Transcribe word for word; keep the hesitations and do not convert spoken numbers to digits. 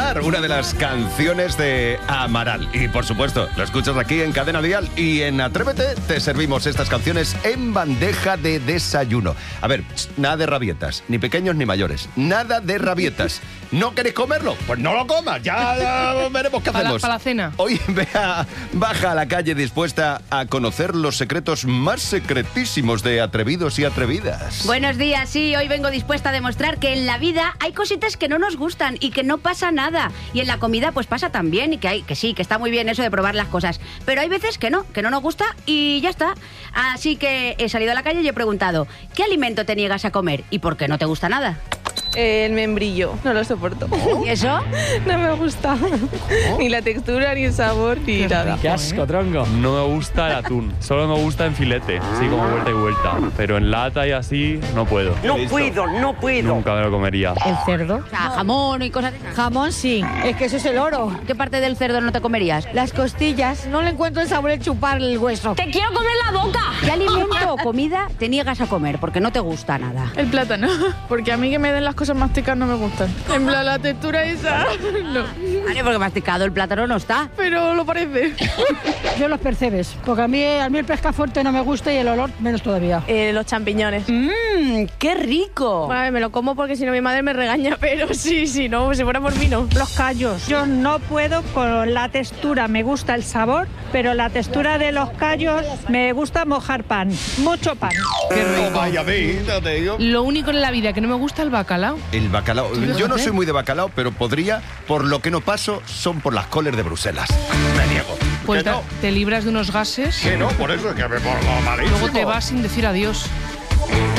Mar, una de las canciones de Amaral. Y por supuesto, lo escuchas aquí en Cadena Dial y en Atrévete te servimos estas canciones en bandeja de desayuno. A ver, nada de rabietas, ni pequeños ni mayores, nada de rabietas. ¿No queréis comerlo? Pues no lo comas, ya, ya veremos qué hacemos. Para la cena. Hoy vea, baja a la calle dispuesta a conocer los secretos más secretísimos de atrevidos y atrevidas. Buenos días, sí, hoy vengo dispuesta a demostrar que en la vida hay cositas que no nos gustan y que no pasa nada. Y en la comida pues pasa también y que, hay, que sí, que está muy bien eso de probar las cosas. Pero hay veces que no, que no nos gusta y ya está. Así que he salido a la calle y he preguntado, ¿qué alimento te niegas a comer y por qué no te gusta nada? El membrillo, no lo soporto. ¿Y eso? No me gusta. ¿Oh? Ni la textura, ni el sabor, ni Qué nada. Qué asco, tronco. No me gusta el atún, solo me gusta en filete, así como vuelta y vuelta. Pero en lata y así no puedo. No puedo, no puedo. Nunca me lo comería. ¿El cerdo? O sea, jamón y cosas así. Jamón sí, es que eso es el oro. ¿Qué parte del cerdo no te comerías? Las costillas, no le encuentro el sabor de chupar el hueso. ¡Te quiero comer la boca! ¿Qué alimento o comida te niegas a comer porque no te gusta nada? El plátano, porque a mí que me den las cosas masticadas no me gustan. En plan, la textura esa, no. Vale, porque masticado el plátano no está. Pero lo parece. Yo los percebes, porque a mí, a mí el pescafuerte no me gusta y el olor menos todavía. Eh, los champiñones. ¡Mmm! ¡Qué rico! Vale, me lo como porque si no mi madre me regaña, pero sí, sí, no, si fuera por mí no. Los callos. Yo no puedo con la textura, me gusta el sabor, pero la textura de los callos me gusta mojar pan, mucho pan. Qué rico. Oh, vaya vida, te digo. Lo único en la vida que no me gusta es el bacalao. El bacalao. Fíjate. Yo no soy muy de bacalao, pero podría, por lo que no paso, son por las coles de Bruselas. Me niego. Pues ¿Que te, no? te libras de unos gases Que no, por eso es que me por lo malísimo. y luego te vas sin decir adiós.